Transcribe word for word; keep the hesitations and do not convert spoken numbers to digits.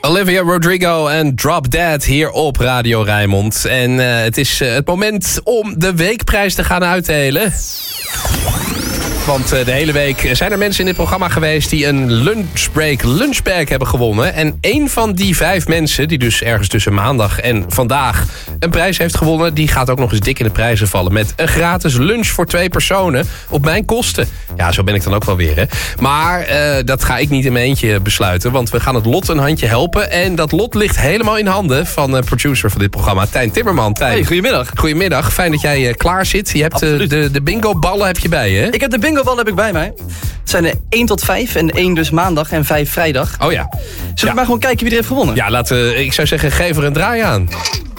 Olivia Rodrigo en Drop Dead hier op Radio Rijnmond. En uh, het is uh, het moment om de weekprijs te gaan uitdelen. Want uh, de hele week zijn er mensen in dit programma geweest die een lunchbreak lunchbag hebben gewonnen. En één van die vijf mensen, die dus ergens tussen maandag en vandaag een prijs heeft gewonnen, die gaat ook nog eens dik in de prijzen vallen. Met een gratis lunch voor twee personen op mijn kosten. Ja, zo ben ik dan ook wel weer, hè. Maar uh, dat ga ik niet in mijn eentje besluiten. Want we gaan het lot een handje helpen. En dat lot ligt helemaal in handen van de producer van dit programma, Tijn Timmerman. Tijn. Hey, goedemiddag. Goedemiddag. Fijn dat jij uh, klaar zit. Je hebt uh, de, de bingo ballen heb je bij je, hè? Ik heb de bingo ballen heb ik bij mij. Het zijn er één tot vijf en één dus maandag en vijf vrijdag. Oh ja. Zullen ja. we maar gewoon kijken wie er heeft gewonnen? Ja, laten, ik zou zeggen, geef er een draai aan.